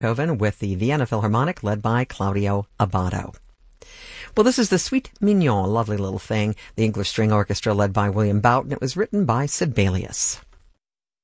Beethoven with the Vienna Philharmonic led by Claudio Abbado. Well, this is the Suite Mignon, a lovely little thing. The English String Orchestra led by William Boughton. It was written by Sibelius.